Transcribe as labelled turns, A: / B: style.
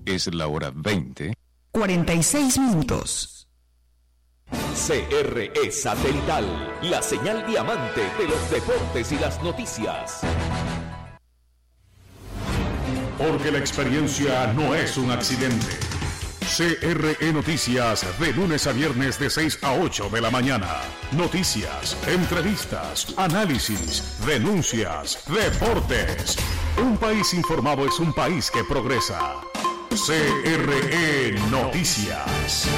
A: Es la hora 20.
B: 46 minutos.
C: CRE Satelital, la señal diamante de los deportes y las noticias.
D: Porque la experiencia no es un accidente. CRE Noticias, de lunes a viernes de 6 a 8 de la mañana. Noticias, entrevistas, análisis, denuncias, deportes. Un país informado es un país que progresa. CRE Noticias.